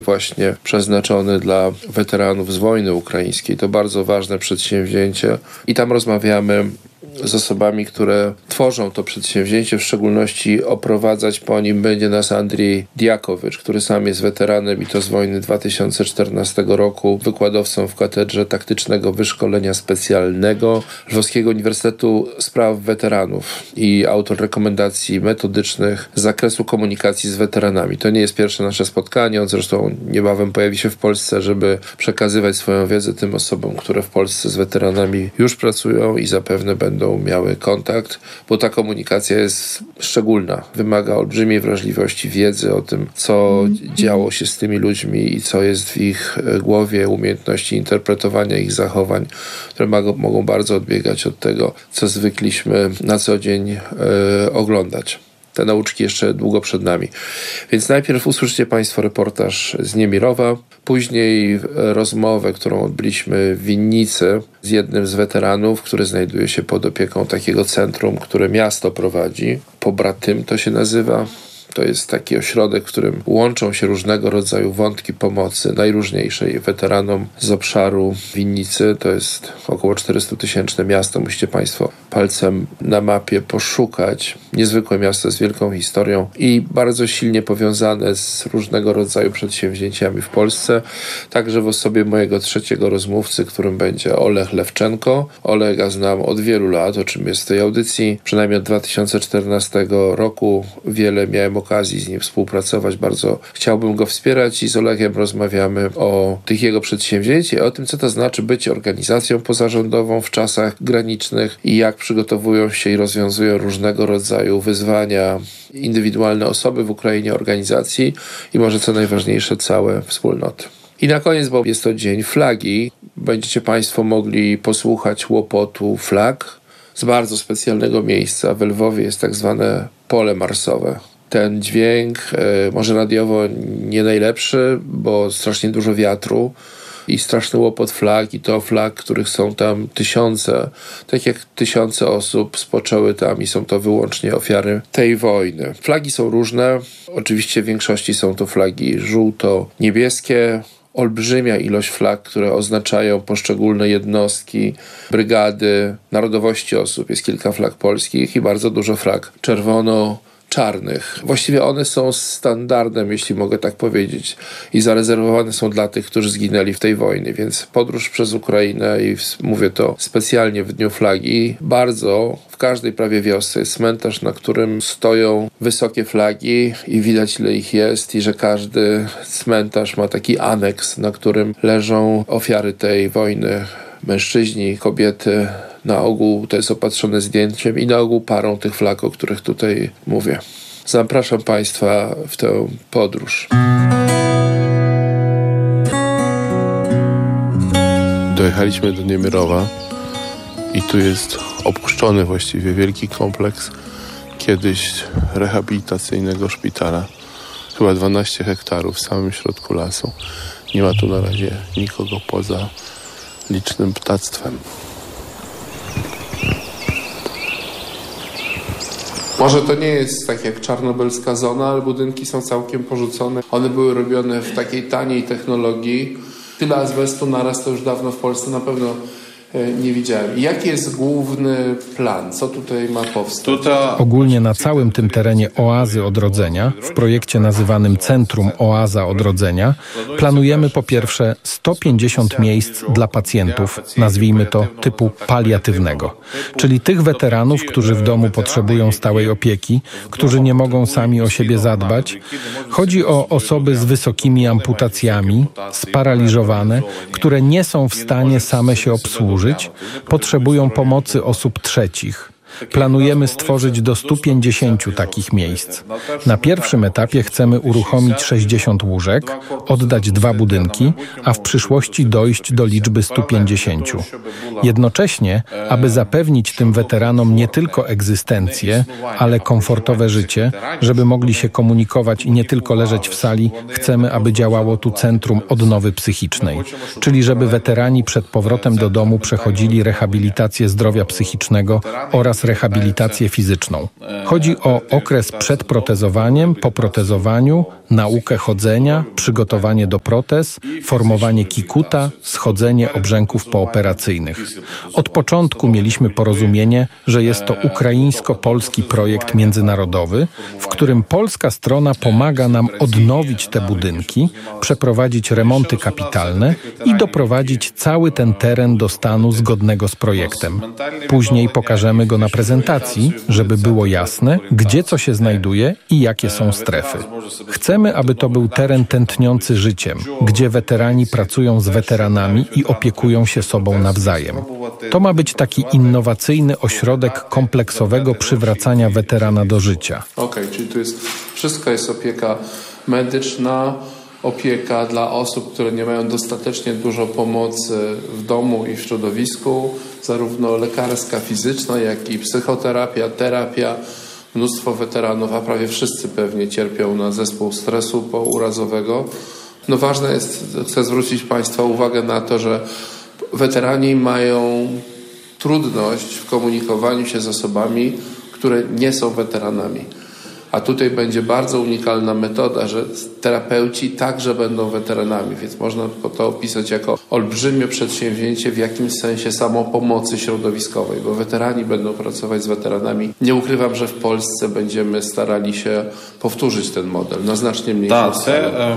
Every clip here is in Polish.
właśnie przeznaczony dla weteranów z wojny ukraińskiej. To bardzo ważne przedsięwzięcie i tam rozmawiamy z osobami, które tworzą to przedsięwzięcie, w szczególności oprowadzać po nim będzie nas Andrzej Diakowicz, który sam jest weteranem i to z wojny 2014 roku, wykładowcą w Katedrze Taktycznego Wyszkolenia Specjalnego Lwowskiego Uniwersytetu Spraw Weteranów i autor rekomendacji metodycznych z zakresu komunikacji z weteranami. To nie jest pierwsze nasze spotkanie, on zresztą niebawem pojawi się w Polsce, żeby przekazywać swoją wiedzę tym osobom, które w Polsce z weteranami już pracują i zapewne będą miały kontakt, bo ta komunikacja jest szczególna. Wymaga olbrzymiej wrażliwości, wiedzy o tym, co działo się z tymi ludźmi i co jest w ich głowie, umiejętności interpretowania ich zachowań, które mogą bardzo odbiegać od tego, co zwykliśmy na co dzień oglądać. Te nauczki jeszcze długo przed nami. Więc najpierw usłyszycie Państwo reportaż z Niemirowa, później rozmowę, którą odbyliśmy w Winnicy z jednym z weteranów, który znajduje się pod opieką takiego centrum, które miasto prowadzi. Pobratym to się nazywa. To jest taki ośrodek, w którym łączą się różnego rodzaju wątki pomocy, najróżniejszej weteranom z obszaru Winnicy. To jest około 400-tysięczne miasto. Musicie Państwo palcem na mapie poszukać. Niezwykłe miasto z wielką historią i bardzo silnie powiązane z różnego rodzaju przedsięwzięciami w Polsce. Także w osobie mojego trzeciego rozmówcy, którym będzie Olech Lewczenko. Olega znam od wielu lat, o czym jest w tej audycji. Przynajmniej od 2014 roku wiele miałem okazji z nim współpracować. Bardzo chciałbym go wspierać i z Olegiem rozmawiamy o tych jego przedsięwzięciach, o tym, co to znaczy być organizacją pozarządową w czasach granicznych i jak przygotowują się i rozwiązują różnego rodzaju wyzwania indywidualne osoby w Ukrainie, organizacji i może co najważniejsze całe wspólnoty. I na koniec, bo jest to Dzień Flagi, będziecie Państwo mogli posłuchać łopotu flag z bardzo specjalnego miejsca. W Lwowie jest tak zwane pole marsowe. Ten dźwięk, może radiowo nie najlepszy, bo strasznie dużo wiatru i straszny łopot flag i to flag, których są tam tysiące, tak jak tysiące osób spoczęły tam i są to wyłącznie ofiary tej wojny. Flagi są różne, oczywiście w większości są to flagi żółto-niebieskie, olbrzymia ilość flag, które oznaczają poszczególne jednostki, brygady, narodowości osób. Jest kilka flag polskich i bardzo dużo flag czarnych. Właściwie one są standardem, jeśli mogę tak powiedzieć, i zarezerwowane są dla tych, którzy zginęli w tej wojnie, więc podróż przez Ukrainę i mówię to specjalnie w Dniu Flagi, bardzo w każdej prawie wiosce jest cmentarz, na którym stoją wysokie flagi i widać, ile ich jest i że każdy cmentarz ma taki aneks, na którym leżą ofiary tej wojny. Mężczyźni, kobiety, na ogół to jest opatrzone zdjęciem i na ogół parą tych flag, o których tutaj mówię. Zapraszam Państwa w tę podróż. Dojechaliśmy do Niemirowa i tu jest opuszczony właściwie wielki kompleks kiedyś rehabilitacyjnego szpitala. Chyba 12 hektarów w samym środku lasu. Nie ma tu na razie nikogo poza licznym ptactwem. Może to nie jest tak jak czarnobylska zona, ale budynki są całkiem porzucone. One były robione w takiej taniej technologii. Tyle azbestu naraz to już dawno w Polsce na pewno nie widziałem. Jaki jest główny plan? Co tutaj ma powstać? Ogólnie na całym tym terenie Oazy Odrodzenia, w projekcie nazywanym Centrum Oaza Odrodzenia, planujemy po pierwsze 150 miejsc dla pacjentów, nazwijmy to typu paliatywnego, czyli tych weteranów, którzy w domu potrzebują stałej opieki, którzy nie mogą sami o siebie zadbać. Chodzi o osoby z wysokimi amputacjami, sparaliżowane, które nie są w stanie same się obsłużyć, potrzebują pomocy osób trzecich. Planujemy stworzyć do 150 takich miejsc. Na pierwszym etapie chcemy uruchomić 60 łóżek, oddać 2 budynki, a w przyszłości dojść do liczby 150. Jednocześnie, aby zapewnić tym weteranom nie tylko egzystencję, ale komfortowe życie, żeby mogli się komunikować i nie tylko leżeć w sali, chcemy, aby działało tu Centrum Odnowy Psychicznej, czyli żeby weterani przed powrotem do domu przechodzili rehabilitację zdrowia psychicznego oraz oraz rehabilitację fizyczną. Chodzi o okres przed protezowaniem, po protezowaniu, naukę chodzenia, przygotowanie do protez, formowanie kikuta, schodzenie obrzęków pooperacyjnych. Od początku mieliśmy porozumienie, że jest to ukraińsko-polski projekt międzynarodowy, w którym polska strona pomaga nam odnowić te budynki, przeprowadzić remonty kapitalne i doprowadzić cały ten teren do stanu zgodnego z projektem. Później pokażemy go na prezentacji, żeby było jasne, gdzie co się znajduje i jakie są strefy. Chcemy, aby to był teren tętniący życiem, gdzie weterani pracują z weteranami i opiekują się sobą nawzajem. To ma być taki innowacyjny ośrodek kompleksowego przywracania weterana do życia. Okej, czyli tu wszystko jest opieka medyczna, opieka dla osób, które nie mają dostatecznie dużo pomocy w domu i w środowisku, zarówno lekarska, fizyczna, jak i psychoterapia, terapia. Mnóstwo weteranów, a prawie wszyscy pewnie cierpią na zespół stresu pourazowego. No ważne jest, chcę zwrócić Państwa uwagę na to, że weterani mają trudność w komunikowaniu się z osobami, które nie są weteranami. A tutaj będzie bardzo unikalna metoda, że terapeuci także będą weteranami, więc można to opisać jako olbrzymie przedsięwzięcie w jakimś sensie samopomocy środowiskowej, bo weterani będą pracować z weteranami. Nie ukrywam, że w Polsce będziemy starali się powtórzyć ten model na znacznie mniejszą skalę.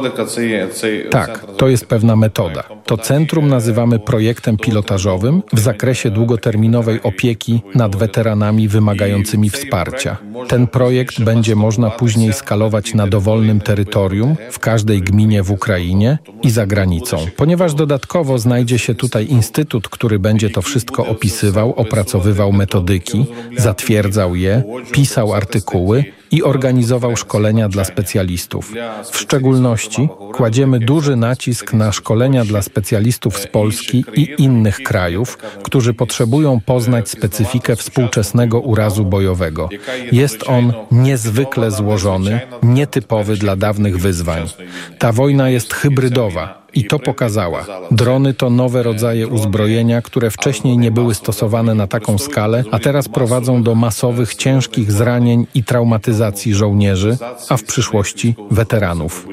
Tak, to jest pewna metoda. To centrum nazywamy projektem pilotażowym w zakresie długoterminowej opieki nad weteranami wymagającymi wsparcia. Ten projekt będzie można później skalować na dowolnym terytorium, w każdej gminie w Ukrainie i za granicą. Ponieważ dodatkowo znajdzie się tutaj instytut, który będzie to wszystko opisywał, opracowywał metodyki, zatwierdzał je, pisał artykuły i organizował szkolenia dla specjalistów. W szczególności kładziemy duży nacisk na szkolenia dla specjalistów z Polski i innych krajów, którzy potrzebują poznać specyfikę współczesnego urazu bojowego. Jest on niezwykle złożony, nietypowy dla dawnych wyzwań. Ta wojna jest hybrydowa. I to pokazała. Drony to nowe rodzaje uzbrojenia, które wcześniej nie były stosowane na taką skalę, a teraz prowadzą do masowych, ciężkich zranień i traumatyzacji żołnierzy, a w przyszłości weteranów.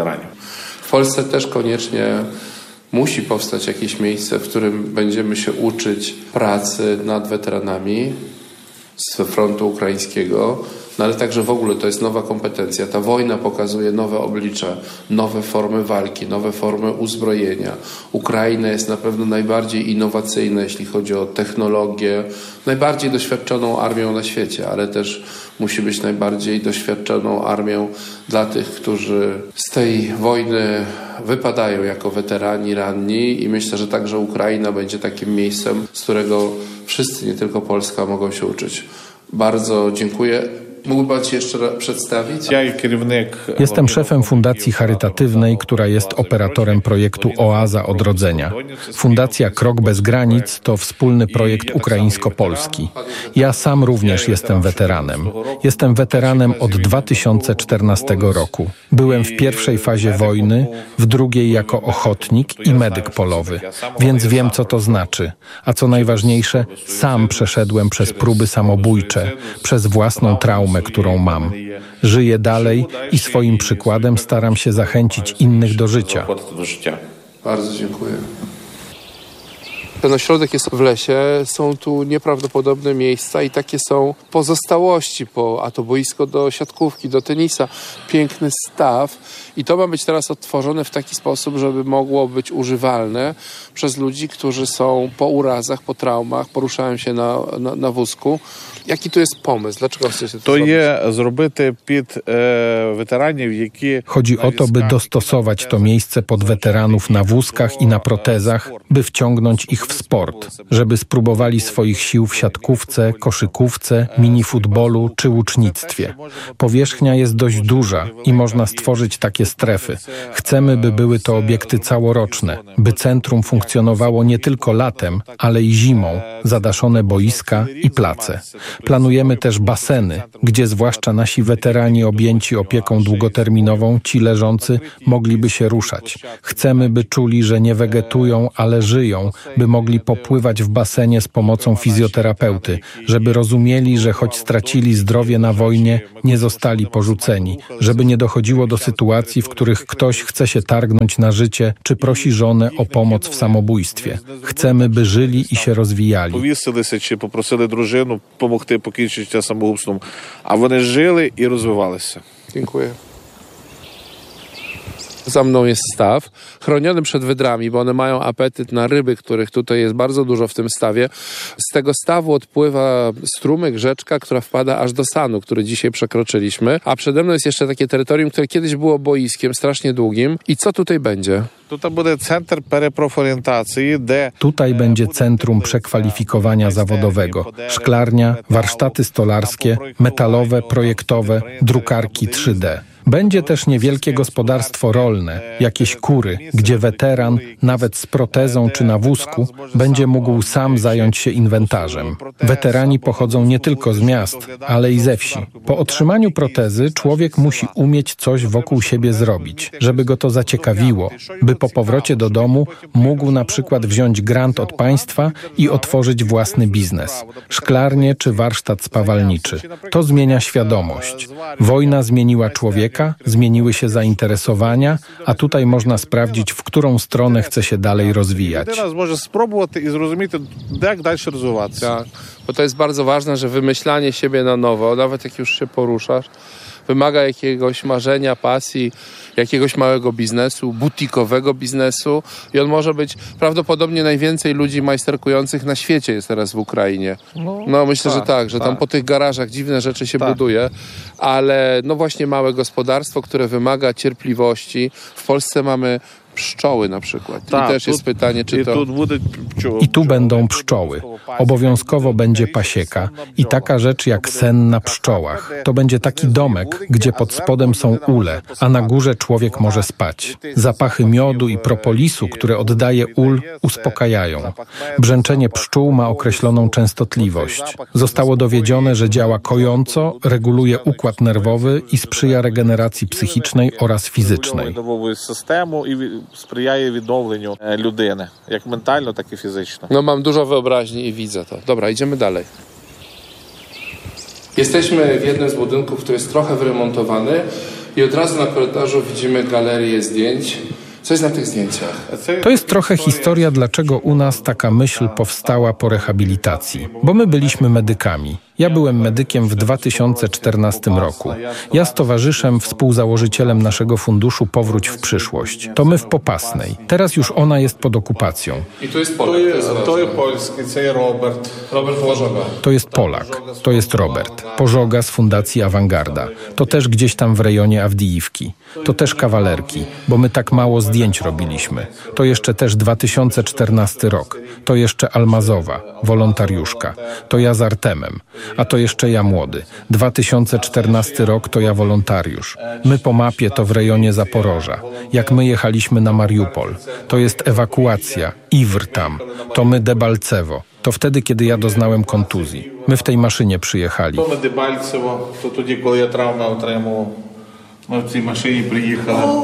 W Polsce też koniecznie musi powstać jakieś miejsce, w którym będziemy się uczyć pracy nad weteranami z frontu ukraińskiego. No ale także w ogóle to jest nowa kompetencja. Ta wojna pokazuje nowe oblicze, nowe formy walki, nowe formy uzbrojenia. Ukraina jest na pewno najbardziej innowacyjna, jeśli chodzi o technologię, najbardziej doświadczoną armią na świecie, ale też musi być najbardziej doświadczoną armią dla tych, którzy z tej wojny wypadają jako weterani, ranni i myślę, że także Ukraina będzie takim miejscem, z którego wszyscy, nie tylko Polska, mogą się uczyć. Bardzo dziękuję. Mógłby Pan się jeszcze przedstawić? Jestem szefem fundacji charytatywnej, która jest operatorem projektu Oaza Odrodzenia. Fundacja Krok Bez Granic to wspólny projekt ukraińsko-polski. Ja sam również jestem weteranem. Jestem weteranem od 2014 roku. Byłem w pierwszej fazie wojny, w drugiej jako ochotnik i medyk polowy, więc wiem, co to znaczy. A co najważniejsze, sam przeszedłem przez próby samobójcze, przez własną traumę, którą mam. Żyję dalej i swoim przykładem staram się zachęcić innych do życia. Bardzo dziękuję. Ten ośrodek jest w lesie, są tu nieprawdopodobne miejsca i takie są pozostałości, a to boisko do siatkówki, do tenisa, piękny staw i to ma być teraz odtworzone w taki sposób, żeby mogło być używalne przez ludzi, którzy są po urazach, po traumach, poruszają się na wózku. Jaki tu jest pomysł? Dlaczego chcecie to zrobić? Chodzi o to, by dostosować to miejsce pod weteranów na wózkach i na protezach, by wciągnąć ich w sport, żeby spróbowali swoich sił w siatkówce, koszykówce, minifutbolu czy łucznictwie. Powierzchnia jest dość duża i można stworzyć takie strefy. Chcemy, by były to obiekty całoroczne, by centrum funkcjonowało nie tylko latem, ale i zimą, zadaszone boiska i place. Planujemy też baseny, gdzie zwłaszcza nasi weterani objęci opieką długoterminową, ci leżący, mogliby się ruszać. Chcemy, by czuli, że nie wegetują, ale żyją, by mogli mogli popływać w basenie z pomocą fizjoterapeuty, żeby rozumieli, że choć stracili zdrowie na wojnie, nie zostali porzuceni, żeby nie dochodziło do sytuacji, w których ktoś chce się targnąć na życie, czy prosi żonę o pomoc w samobójstwie. Chcemy, by żyli i się rozwijali. Повісилися чи попросили дружину допомогти покінчити життя самогубством, а вони жили і розвивалися. Dziękuję. Za mną jest staw, chroniony przed wydrami, bo one mają apetyt na ryby, których tutaj jest bardzo dużo w tym stawie. Z tego stawu odpływa strumyk, rzeczka, która wpada aż do Sanu, który dzisiaj przekroczyliśmy. A przede mną jest jeszcze takie terytorium, które kiedyś było boiskiem, strasznie długim. I co tutaj będzie? Tutaj będzie centrum przekwalifikowania zawodowego, szklarnia, warsztaty stolarskie, metalowe, projektowe, drukarki 3D. Będzie też niewielkie gospodarstwo rolne, jakieś kury, gdzie weteran, nawet z protezą czy na wózku, będzie mógł sam zająć się inwentarzem. Weterani pochodzą nie tylko z miast, ale i ze wsi. Po otrzymaniu protezy człowiek musi umieć coś wokół siebie zrobić, żeby go to zaciekawiło, by po powrocie do domu mógł na przykład wziąć grant od państwa i otworzyć własny biznes, szklarnię czy warsztat spawalniczy. To zmienia świadomość. Wojna zmieniła człowieka, zmieniły się zainteresowania, a tutaj można sprawdzić, w którą stronę chce się dalej rozwijać. Teraz może spróbować i zrozumieć, jak dalej rozwijać. Tak, bo to jest bardzo ważne, że wymyślanie siebie na nowo, nawet jak już się poruszasz, wymaga jakiegoś marzenia, pasji, jakiegoś małego biznesu, butikowego biznesu i on może być prawdopodobnie najwięcej ludzi majsterkujących na świecie jest teraz w Ukrainie. No myślę, że tak, że tam po tych garażach dziwne rzeczy się buduje, ale no właśnie małe gospodarstwo, które wymaga cierpliwości. W Polsce mamy pszczoły na przykład. I też jest pytanie, czy to... I tu będą pszczoły. Obowiązkowo będzie pasieka i taka rzecz jak sen na pszczołach. To będzie taki domek, gdzie pod spodem są ule, a na górze człowiek może spać. Zapachy miodu i propolisu, które oddaje ul, uspokajają. Brzęczenie pszczół ma określoną częstotliwość. Zostało dowiedzione, że działa kojąco, reguluje układ nerwowy i sprzyja regeneracji psychicznej oraz fizycznej. Sprzyja відновленню людини, jak mentalno, tak i fizycznie. No mam dużo wyobraźni i widzę to. Dobra, idziemy dalej. Jesteśmy w jednym z budynków, który jest trochę wyremontowany i od razu na korytarzu widzimy galerię zdjęć. Co jest na tych zdjęciach? To jest trochę historia, dlaczego u nas taka myśl powstała po rehabilitacji. Bo my byliśmy medykami. Ja byłem medykiem w 2014 roku. Ja z towarzyszem, współzałożycielem naszego funduszu Powróć w przyszłość. To my w Popasnej. Teraz już ona jest pod okupacją. I to jest Polak. To jest polski, to jest Robert. Robert Pożoga. To jest Polak. To jest Robert. Pożoga z Fundacji Awangarda. To też gdzieś tam w rejonie Awdijiwki. To też kawalerki, bo my tak mało zdjęć robiliśmy. To jeszcze też 2014 rok. To jeszcze Almazowa, wolontariuszka. To ja z Artemem. A to jeszcze ja młody. 2014 rok to ja wolontariusz. My po mapie to w rejonie Zaporoża. Jak my jechaliśmy na Mariupol. To jest ewakuacja. Iwr tam. To my Debalcewo. To wtedy, kiedy ja doznałem kontuzji. My w tej maszynie przyjechali. To my Debalcewo, to тоді, коли я травму отримав. Ми в цій машині приїхали.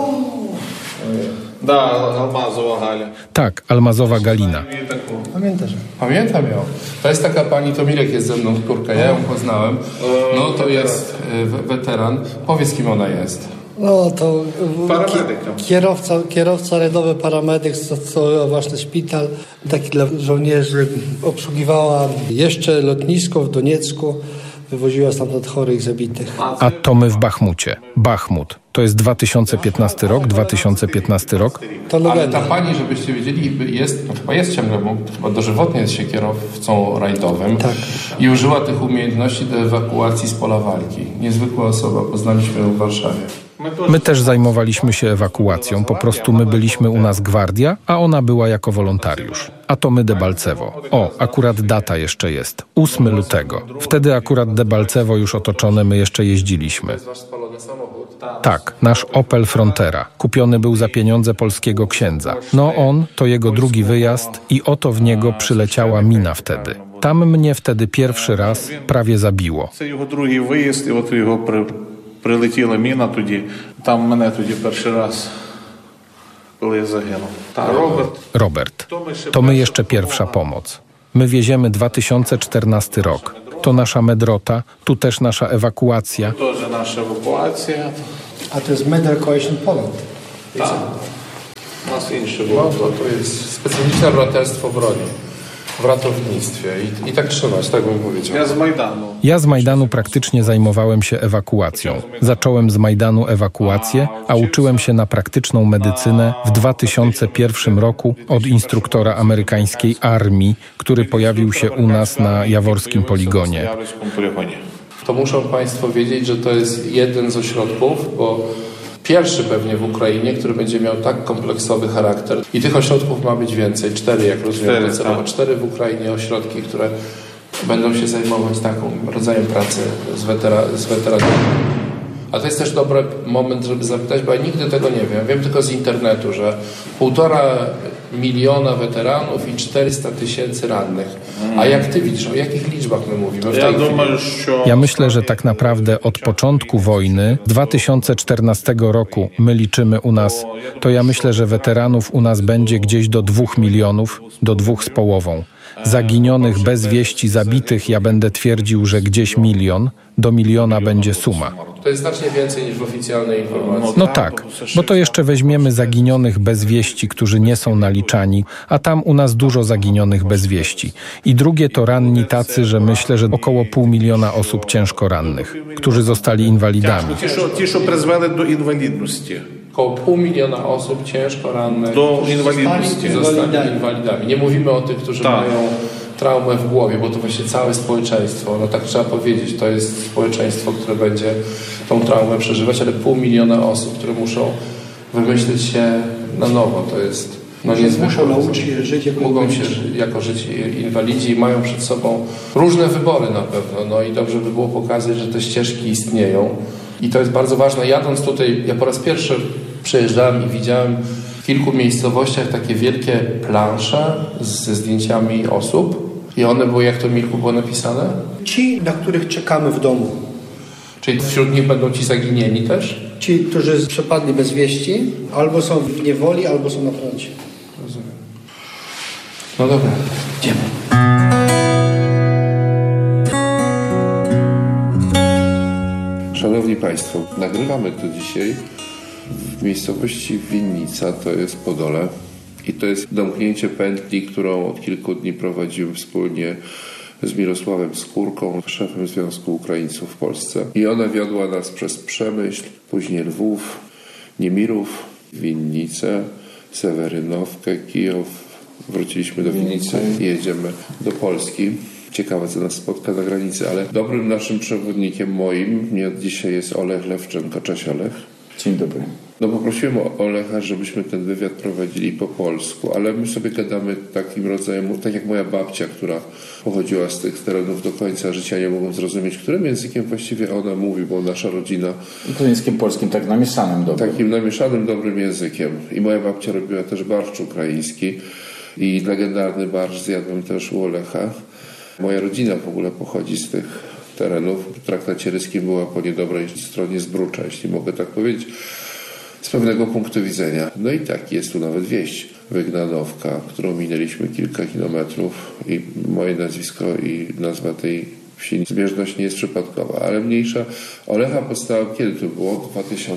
Almazowa Galia. Tak, Almazowa Galina. Pamiętam ją. To jest taka pani, to Mirek jest ze mną w Turkę, ja ją poznałem. No to jest weteran. Powiedz, kim ona jest. No to kierowca rajdowy paramedyk, co właśnie szpital taki dla żołnierzy obsługiwała jeszcze lotnisko w Doniecku, wywoziła stamtąd chorych, zabitych. A to my w Bachmucie. Bachmut. To jest 2015 rok, 2015 rok. To legenda. Ale ta pani, żebyście wiedzieli, chyba jest ciągle, bo chyba dożywotnie jest się kierowcą rajdowym. Tak. I użyła tych umiejętności do ewakuacji z pola walki. Niezwykła osoba, poznaliśmy ją w Warszawie. My też zajmowaliśmy się ewakuacją, po prostu my byliśmy u nas gwardia, a ona była jako wolontariusz. A to my Debalcewo. O, akurat data jeszcze jest. 8 lutego. Wtedy akurat Debalcewo już otoczone, my jeszcze jeździliśmy. Tak, nasz Opel Frontera. Kupiony był za pieniądze polskiego księdza. No on, to jego drugi wyjazd i oto w niego przyleciała mina wtedy. Tam mnie wtedy pierwszy raz prawie zabiło. Це його другий виїзд, і от його прилетіла міна тоді. Там мене тоді перший раз коли загинув. Роберт. Robert. To my jeszcze pierwsza pomoc. My wieziemy 2014 rok. To nasza medrota, tu też nasza ewakuacja. Теж наша евакуація. A to jest Medal Coalition Poland. Так. У нас інше було. No, to jest specjalistyczne braterstwo broni w ratownictwie i tak trzymać, tak bym powiedział. Я з Майдану. Ja z Majdanu praktycznie zajmowałem się ewakuacją. Zacząłem z Majdanu ewakuację, a uczyłem się na praktyczną medycynę w 2001 roku od instruktora amerykańskiej armii, który pojawił się u nas na jaworskim poligonie. Яворському полігоні. To muszą Państwo wiedzieć, że to jest jeden z ośrodków, bo pierwszy pewnie w Ukrainie, który będzie miał tak kompleksowy charakter. I tych ośrodków ma być więcej, 4 jak rozumiem docelowo. 4 w Ukrainie ośrodki, które będą się zajmować taką rodzajem pracy z weteranami. A to jest też dobry moment, żeby zapytać, bo ja nigdy tego nie wiem. Wiem tylko z internetu, że 1,5 miliona weteranów i 400 000 rannych. A jak ty widzisz, o jakich liczbach my mówimy w tej Я chwili? думаю, що Ja myślę, że tak naprawdę od początku wojny, 2014 roku, my liczymy u nas, to ja myślę, że weteranów u nas będzie gdzieś do 2 milionów, do 2,5. Zaginionych bez wieści, zabitych, ja będę twierdził, że gdzieś 1 milion, do 1 miliona będzie suma. To jest znacznie więcej niż w oficjalnej informacji. No tak, bo to jeszcze weźmiemy zaginionych bez wieści, którzy nie są naliczani, a tam u nas dużo zaginionych bez wieści. I drugie to ranni tacy, że myślę, że około 0,5 miliona osób ciężko rannych, którzy zostali inwalidami. ті, що призвели до інвалідності. Około 0,5 miliona osób ciężko rannych До інвалідності. zostali inwalidami. Nie mówimy o tych, którzy mają traumę w głowie, bo to właśnie całe społeczeństwo, no tak trzeba powiedzieć, to jest społeczeństwo, które będzie tą traumę przeżywać, ale 0,5 miliona osób, które muszą wymyślić się na nowo, to jest niezwykłe. Muszą nauczyć się żyć jako Mogą się jako żyć inwalidzi i mają przed sobą różne wybory na pewno, no i dobrze by było pokazać, że te ścieżki istnieją i to jest bardzo ważne. Jadąc tutaj, ja po raz pierwszy przejeżdżałem i widziałem w kilku miejscowościach takie wielkie plansze ze zdjęciami osób i one były, jak to Milku było napisane? Ci, na których czekamy w domu. Czyli wśród nich będą ci zaginieni też? Ci, którzy przepadli bez wieści, albo są w niewoli, albo są na froncie. Rozumiem. No dobra, idziemy. Szanowni Państwo, nagrywamy to dzisiaj w miejscowości Winnica, to jest Podole. I to jest domknięcie pętli, którą od kilku dni prowadzimy wspólnie z Mirosławem Skórką, szefem Związku Ukraińców w Polsce. I ona wiodła nas przez Przemyśl, później Lwów, Niemirów, Winnicę, Sewerynowkę, Kijów. Wróciliśmy do Winnicy i jedziemy do Polski. Ciekawe, co nas spotka na granicy, ale dobrym naszym przewodnikiem moim nie od dzisiaj jest Olech Lewczenko. Cześć Olech. Dzień dobry. No poprosiłem Olecha, żebyśmy ten wywiad prowadzili po polsku, ale my sobie gadamy takim rodzajem, tak jak moja babcia, która pochodziła z tych terenów do końca życia, nie mogą zrozumieć, którym językiem właściwie ona mówi, bo nasza rodzina... Ukraińskim, polskim, tak namieszanym dobrym. Takim namieszanym, dobrym językiem. I moja babcia robiła też barszcz ukraiński i legendarny barszcz zjadłem też u Olecha. Moja rodzina w ogóle pochodzi z tych terenów. W traktacie ryskim była po niedobrej stronie Zbrucza, jeśli mogę tak powiedzieć, z pewnego punktu widzenia. No i tak, jest tu nawet wieś Wygnanowka, którą minęliśmy kilka kilometrów i moje nazwisko i nazwa tej wsi, zbieżność nie jest przypadkowa, ale mniejsza. Olecha powstała, kiedy to było?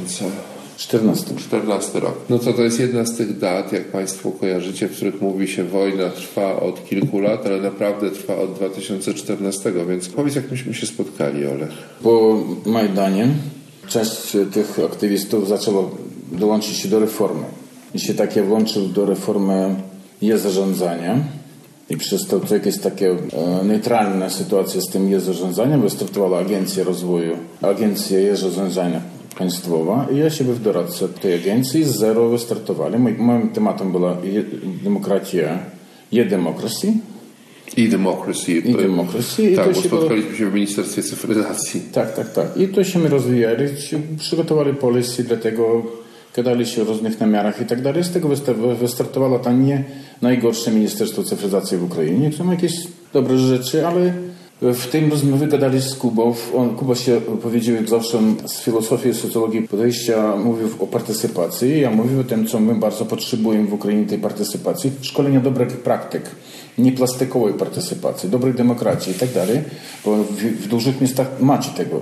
2014 rok. No to jest jedna z tych dat, jak Państwo kojarzycie, w których mówi się, wojna trwa od kilku lat, ale naprawdę trwa od 2014, więc powiedz, jak myśmy się spotkali, Olech. Po Majdanie część tych aktywistów zaczęła dołączyć się do reformy. I się takie włączył do reformy e-zarządzania i przez to jakaś taka neutralna sytuacja z tym e-zarządzaniem wystartowała Agencja Rozwoju, Agencja e-zarządzania państwowa i ja siebie w doradcę tej agencji z zero wystartowali. Moim tematem była demokracja, e-democracy. E-democracy. Tak, bo spotkaliśmy się w Ministerstwie Cyfryzacji. Tak. I to się my rozwijali, przygotowali policy, dlatego gadali się o różnych namiarach i tak dalej. Z tego wystartowało to nie najgorsze Ministerstwo Cyfryzacji w Ukrainie. Są jakieś dobre rzeczy, ale W tym rozmowie gadali z Kubą. Kuba się powiedział, jak zawsze z filozofii i socjologii podejścia mówił o partycypacji. Ja mówię o tym, co my bardzo potrzebujemy w Ukrainie, tej partycypacji. Szkolenia dobrych praktyk, nie plastikowej partycypacji, dobrej demokracji i tak dalej. Bo w dużych miastach macie tego.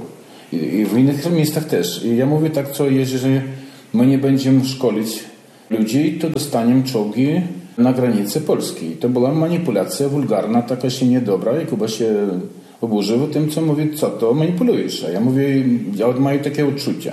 I w innych miejscach też. I ja mówię tak, co jeżeli my nie będziemy szkolić ludzi, to dostaniemy czołgi na granicy Polski. To była manipulacja wulgarna, taka się niedobra i Kuba się oburzył tym, co mówi, co to manipulujesz. A ja mówię, ja mają takie odczucia.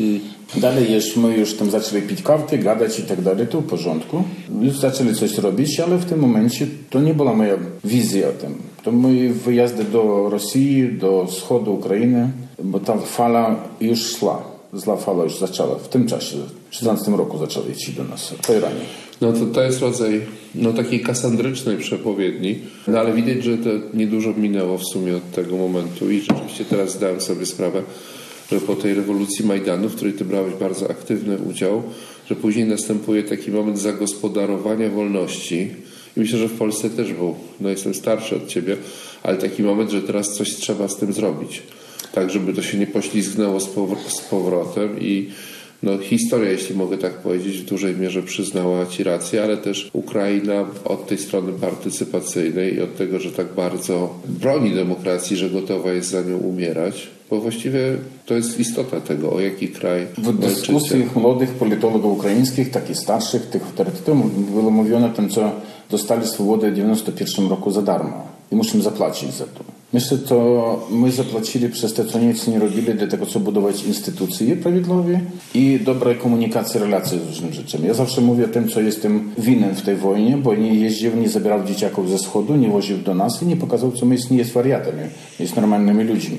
Dalej my już tam zaczęli pić kawkę, gadać i tak dalej, to w porządku. Już zaczęli coś robić, ale w tym momencie to nie była moja wizja o tym. To moje wyjazdy do Rosji, do wschodu Ukrainy, bo ta fala już szła. Zła fala już zaczęła w tym czasie, w 2014 roku zaczęła iść do nas, po Iranie. No to jest rodzaj takiej kasandrycznej przepowiedni, ale widać, że to niedużo minęło w sumie od tego momentu i rzeczywiście teraz zdałem sobie sprawę, że po tej rewolucji Majdanu, w której ty brałeś bardzo aktywny udział, że później następuje taki moment zagospodarowania wolności i myślę, że w Polsce też był, jestem starszy od ciebie, ale taki moment, że teraz coś trzeba z tym zrobić. Tak, żeby to się nie poślizgnęło z powrotem i historia, jeśli mogę tak powiedzieć, w dużej mierze przyznała ci rację, ale też Ukraina od tej strony partycypacyjnej i od tego, że tak bardzo broni demokracji, że gotowa jest za nią umierać, bo właściwie to jest istota tego, o jaki kraj w dyskusjach młodych politologów ukraińskich, takich starszych, tych autorytetów, było mówione o tym, co dostali swobodę w 1991 roku za darmo i musimy zapłacić za to. Myślę, to my zapłacili przez to, co Niemcy nie robili, dla tego, co budować instytucje prawidłowe i dobra komunikacja, relacje z różnymi rzeczami. Ja zawsze mówię o tym, co jestem winien w tej wojnie, bo nie jeździł, nie zabierał dzieciaków ze wschodu, nie woził do nas i nie pokazał, co my nie jest wariatami, jest normalnymi ludźmi.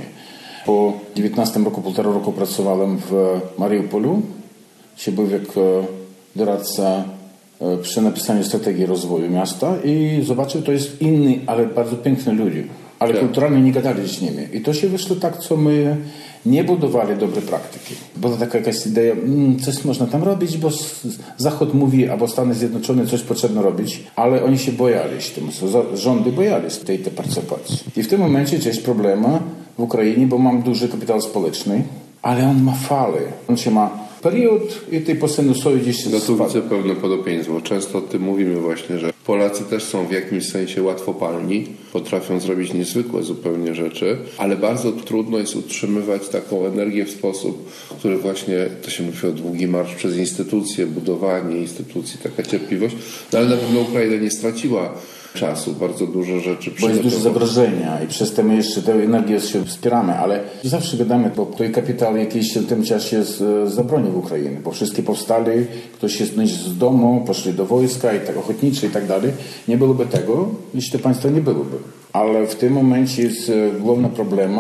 Po 19 roku, 1,5 roku pracowałem w Mariupolu, się był jak doradca przy napisaniu strategii rozwoju miasta i zobaczył, to jest inny, ale bardzo piękny ludzie. Ale kulturalnie nie gadali z nimi. I to się wyszło tak, co my nie budowali dobre praktyki. Była taka jakaś idea, coś można tam robić, bo Zachód mówi, albo Stany Zjednoczone coś potrzebno robić, ale oni się bojali tym, rządy bojali tej partycypacji. I w tym momencie jest problemy w Ukrainie, bo mam duży kapitał społeczny, ale on ma fale. On się ma period i tej po sinusoidzie gdzieś tu widzę pewne podobieństwo. Często o tym mówimy właśnie, że Polacy też są w jakimś sensie łatwopalni, potrafią zrobić niezwykłe zupełnie rzeczy, ale bardzo trudno jest utrzymywać taką energię w sposób, który właśnie, to się mówi o długi marsz przez instytucje, budowanie instytucji, taka cierpliwość, ale na pewno Ukraina nie straciła czasu, bardzo dużo rzeczy bo jest duże zagrożenia i przez to my jeszcze tę energię się wspieramy, ale zawsze gadamy, bo to i kapitał jakiś w tym czasie zabronił w Ukrainie, bo wszystkie powstali, ktoś jest z domu, poszli do wojska i tak ochotnicze i tak dalej. Nie byłoby tego, jeśli to państwo nie byłoby. Ale w tym momencie jest główny problem,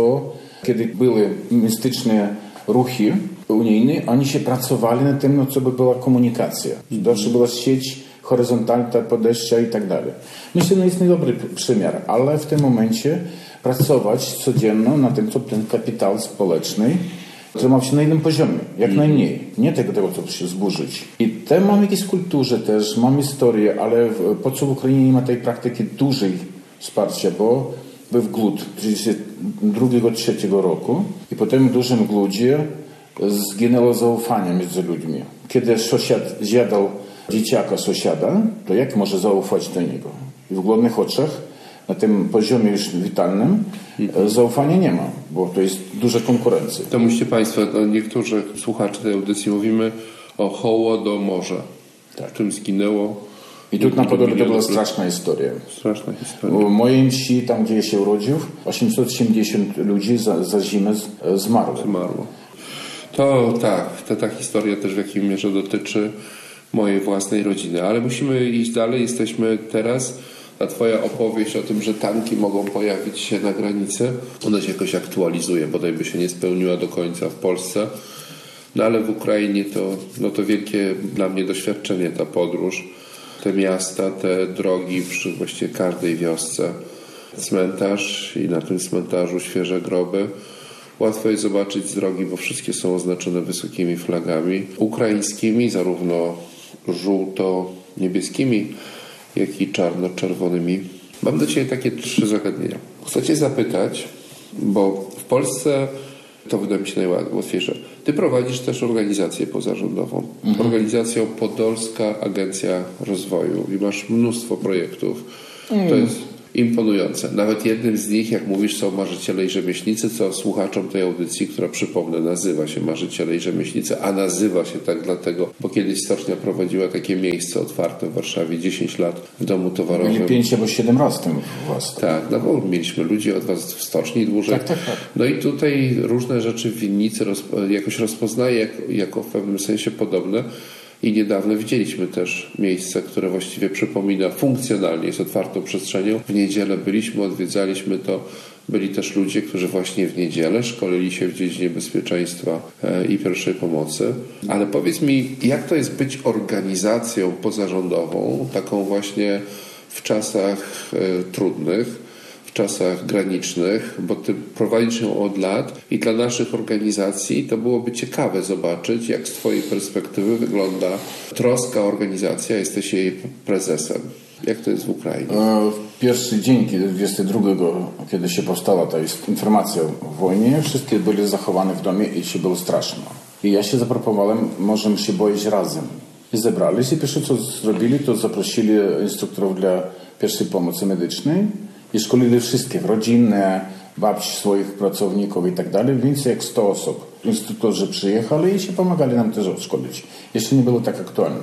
kiedy były mistyczne ruchy unijne, oni się pracowali nad tym, co by była komunikacja. Zawsze była sieć horyzontalne podejścia i tak dalej. Myślę, że jest niedobry przymiar, ale w tym momencie pracować codziennie na tym, co ten kapitał społeczny trzymał się na innym poziomie, jak najmniej. Nie tego, co się zburzyć. I te mamy jakieś kulturze też, mamy historię, ale po co w Ukrainie nie ma tej praktyki dużej wsparcia, bo był głód 1932-1933 roku i po tym dużym głodzie zginęło zaufanie między ludźmi. Kiedy sąsiad zjadał dzieciaka sąsiada, to jak może zaufać do niego? I w głodnych oczach, na tym poziomie już witalnym, zaufania nie ma, bo to jest duża konkurencja. To musicie Państwo, niektórzy słuchacze tej audycji, mówimy o Hołodomorze. Tak. Czym zginęło. I tu na Podolu to była straszna historia. Straszna historia. W mojej wsi, tam gdzie ja się urodził, 870 ludzi za zimę zmarło. To tak, ta historia też w jakiej mierze dotyczy mojej własnej rodziny, ale musimy iść dalej. Jesteśmy teraz, ta twoja opowieść o tym, że tanki mogą pojawić się na granicy, ona się jakoś aktualizuje, bodaj by się nie spełniła do końca w Polsce, ale w Ukrainie to wielkie dla mnie doświadczenie, ta podróż, te miasta, te drogi przy właściwie każdej wiosce, cmentarz i na tym cmentarzu świeże groby. Łatwo jest zobaczyć z drogi, bo wszystkie są oznaczone wysokimi flagami ukraińskimi, zarówno żółto-niebieskimi, jak i czarno-czerwonymi. Mam do Ciebie takie 3 zagadnienia. Chcę Cię zapytać, bo w Polsce to wydaje mi się najłatwiejsze. Ty prowadzisz też organizację pozarządową. Organizacją Podolska Agencja Rozwoju i masz mnóstwo projektów. To jest imponujące. Nawet jednym z nich, jak mówisz, są Marzyciele i Rzemieślnicy, co słuchaczom tej audycji, która przypomnę, nazywa się Marzyciele i Rzemieślnicy, a nazywa się tak dlatego, bo kiedyś Stocznia prowadziła takie miejsce otwarte w Warszawie 10 lat w domu towarowym. Byli 5 albo 7 razy tym u was. Tak, no bo mieliśmy ludzi od was w Stoczni dłużej. Tak. No i tutaj różne rzeczy w winnicy jakoś rozpoznaję jako w pewnym sensie podobne. I niedawno widzieliśmy też miejsce, które właściwie przypomina funkcjonalnie, jest otwartą przestrzenią. W niedzielę byliśmy, odwiedzaliśmy to. Byli też ludzie, którzy właśnie w niedzielę szkolili się w dziedzinie bezpieczeństwa i pierwszej pomocy. Ale powiedz mi, jak to jest być organizacją pozarządową, taką właśnie w czasach trudnych, w czasach granicznych, bo Ty prowadzisz ją od lat i dla naszych organizacji to byłoby ciekawe zobaczyć, jak z Twojej perspektywy wygląda troska organizacja, jesteś jej prezesem. Jak to jest w Ukrainie? W pierwszy dzień, kiedy 22, kiedy się powstała ta informacja o wojnie, wszystkie byli zachowane w domie i się było straszno. I ja się zaproponowałem, możemy się boić razem. I zebrali się, pierwsze co zrobili, to zaprosili instruktorów dla pierwszej pomocy medycznej i szkolili wszystkich, rodzinne, babci swoich pracowników i tak dalej, więcej jak 100 osób. Instruktorzy przyjechali i się pomagali nam też szkolić. Jeszcze nie było tak aktualne.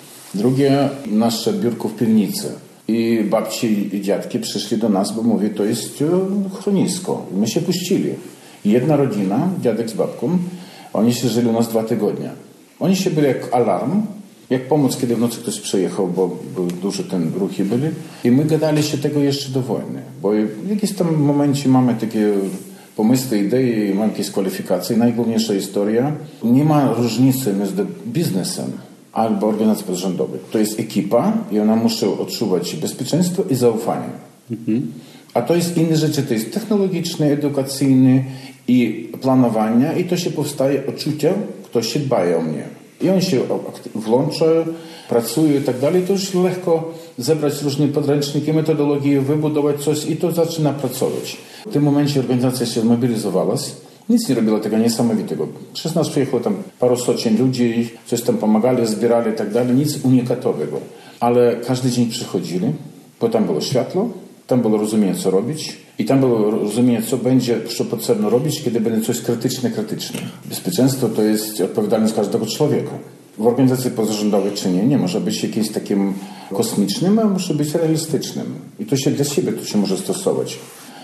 Drugie, nasze biurko w piwnicy. I babci i dziadki przyszli do nas, bo mówi, to jest chronisko. I my się puścili. Jedna rodzina, dziadek z babką, oni się żyli u nas 2 tygodnie. Oni się byli jak alarm, jak pomóc, kiedy w nocy ktoś przyjechał, bo duże ten ruchy byli. I my gadali się tego jeszcze do wojny. Bo w jakimś tam momencie mamy takie pomysły, idei, mamy jakieś kwalifikacje. Najgłówniejsza historia. Nie ma różnicy między biznesem albo organizacją pozarządową. To jest ekipa i ona musi odczuwać bezpieczeństwo i zaufanie. A to jest inne rzeczy, to jest technologiczne, edukacyjne i planowanie i to się powstaje odczucie, ktoś się dba o mnie. I on się włącza, pracuje i tak dalej. To już lekko zebrać różne podręczniki, metodologie, wybudować coś i to zaczyna pracować. W tym momencie organizacja się zmobilizowała. Nic nie robiła tego niesamowitego. Przez nas przyjechało tam paru socien ludzi, coś tam pomagali, zbierali i tak dalej. Nic unikatowego. Ale każdy dzień przychodzili, bo tam było światło, tam było rozumienie, co robić i tam było rozumienie, co będzie, co potrzebno robić, kiedy będzie coś krytyczne. Bezpieczeństwo to jest odpowiedzialność każdego człowieka. W organizacji pozarządowej nie może być jakimś takim kosmicznym, a musi być realistycznym. I to się dla siebie to się może stosować.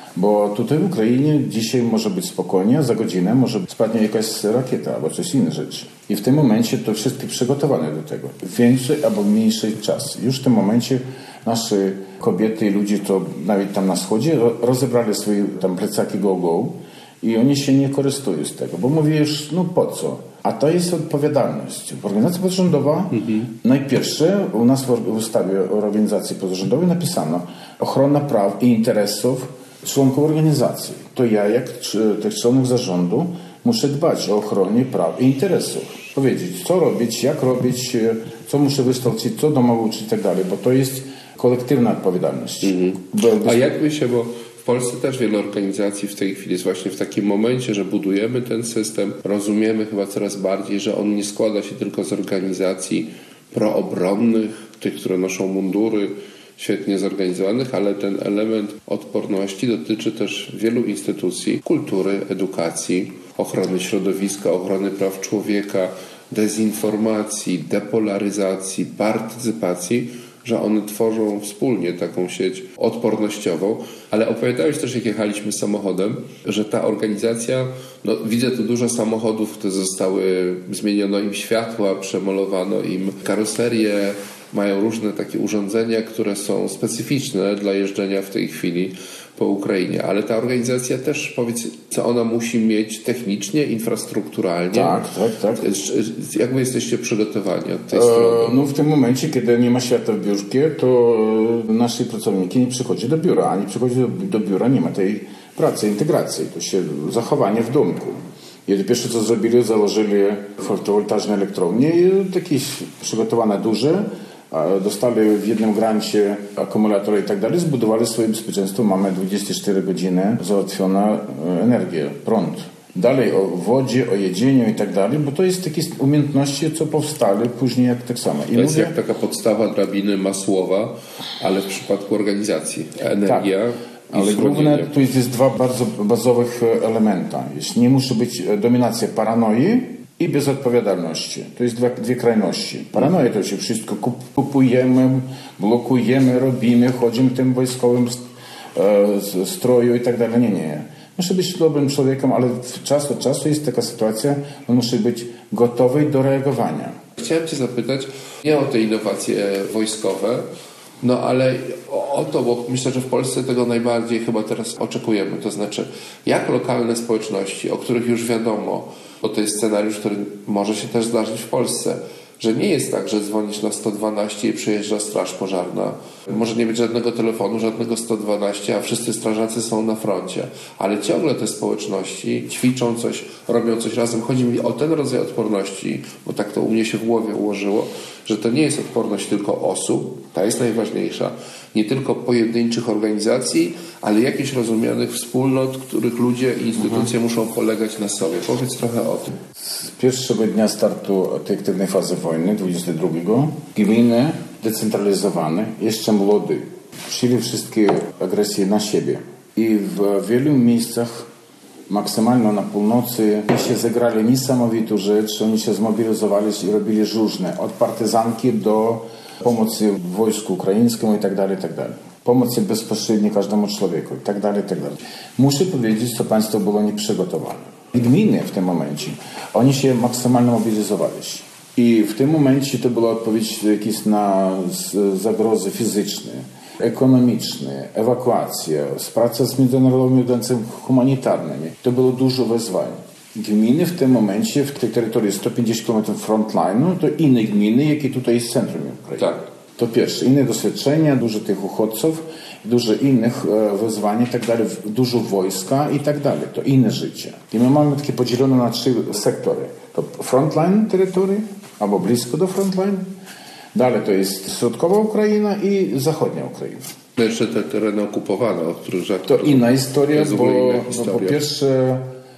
Bo tutaj w Ukrainie dzisiaj może być spokojnie, za godzinę może spadnie jakaś rakieta albo coś inne rzeczy. I w tym momencie to wszystkie przygotowane do tego. Większy albo mniejszy czas. Już w tym momencie nasze kobiety i ludzie to nawet tam na wschodzie rozebrali swoje tam plecaki go i oni się nie korzystają z tego, bo mówisz, no po co? A to jest odpowiedzialność. Organizacja pozarządowa, najpierwsze u nas w ustawie o organizacji pozarządowej napisano ochrona praw i interesów członków organizacji. To ja, jak tych członków zarządu, muszę dbać o ochronie praw i interesów. Powiedzieć, co robić, jak robić, co muszę wykształcić, co domowo uczyć i tak dalej, bo to jest kolektywna odpowiedzialność. A jak myślę, bo w Polsce też wiele organizacji w tej chwili jest właśnie w takim momencie, że budujemy ten system, rozumiemy chyba coraz bardziej, że on nie składa się tylko z organizacji proobronnych, tych, które noszą mundury, świetnie zorganizowanych, ale ten element odporności dotyczy też wielu instytucji, kultury, edukacji, ochrony środowiska, ochrony praw człowieka, dezinformacji, depolaryzacji, partycypacji, że one tworzą wspólnie taką sieć odpornościową. Ale opowiadałeś też, jak jechaliśmy samochodem, że ta organizacja, no widzę tu dużo samochodów, które zostały, zmieniono im światła, przemalowano im karoserie, mają różne takie urządzenia, które są specyficzne dla jeżdżenia w tej chwili po Ukrainie. Ale ta organizacja też, powiedz, co ona musi mieć technicznie, infrastrukturalnie. Tak. Jak wy jesteście przygotowani od tej strony? No w tym momencie, kiedy nie ma światła w biurze, to nasi pracownicy nie przychodzą do biura. Ani przychodzi do biura, nie ma tej pracy, integracji. To się zachowanie w domku. I pierwsze co zrobili, założyli fotowoltaiczne elektrownie i takie przygotowane duże, dostali w jednym grancie akumulatory i tak dalej, zbudowali swoje bezpieczeństwo. Mamy 24 godziny załatwiona energię, prąd. Dalej o wodzie, o jedzeniu i tak dalej, bo to jest takie umiejętności, co powstały później jak tak samo. To jest jak taka podstawa drabiny Masłowa, ale w przypadku organizacji. Energia i ale schronienie. główne to jest dwa bardzo bazowych elementa. Nie musi być dominacja paranoi i bezodpowiedzialności. To jest dwie krajności. Paranoja to się wszystko kupujemy, blokujemy, robimy, chodzimy w tym wojskowym stroju i tak dalej. Nie. Musi być dobrym człowiekiem, ale od czasu jest taka sytuacja, on musi być gotowy do reagowania. Chciałem Cię zapytać nie o te innowacje wojskowe, no ale o to, bo myślę, że w Polsce tego najbardziej chyba teraz oczekujemy. To znaczy, jak lokalne społeczności, o których już wiadomo, bo to jest scenariusz, który może się też zdarzyć w Polsce, że nie jest tak, że dzwonisz na 112 i przyjeżdża straż pożarna. Może nie być żadnego telefonu, żadnego 112, a wszyscy strażacy są na froncie. Ale ciągle te społeczności ćwiczą coś, robią coś razem. Chodzi mi o ten rodzaj odporności, bo tak to u mnie się w głowie ułożyło, że to nie jest odporność tylko osób, ta jest najważniejsza, nie tylko pojedynczych organizacji, ale jakichś rozumianych wspólnot, których ludzie i instytucje muszą polegać na sobie. Powiedz trochę o tym. Z pierwszego dnia startu tej aktywnej fazy wojny, 22, gminy decentralizowane, jeszcze młode, przyjęli wszystkie agresje na siebie. I w wielu miejscach, maksymalnie na północy, się zagrali niesamowitą rzecz, oni się zmobilizowali i robili różne, od partyzanki do pomocy wojsku ukraińskiemu i tak dalej. Pomocy bezpośredniej każdemu człowieku i tak dalej. Muszę powiedzieć, co państwo było nieprzygotowane. Gminy w tym momencie, oni się maksymalnie mobilizowali. I w tym momencie to była odpowiedź jakieś na zagrozy fizyczne, ekonomiczne, ewakuacje, praca z międzynarodowymi organizacjami humanitarnymi. To było dużo wyzwań. Gminy w tym momencie, w tej terytorii 150 km frontline'u, to inne gminy, jakie tutaj jest centrum Ukrainy. Tak. To pierwsze, inne doświadczenia, dużo tych uchodźców, dużo innych wyzwań i tak dalej, dużo wojska i tak dalej. To inne życie. I my mamy takie podzielone na 3 sektory. To frontline terytorii, albo blisko do frontline. Dalej to jest środkowa Ukraina i zachodnia Ukraina. Jeszcze te tereny okupowane, o których To inna historia, bo po pierwsze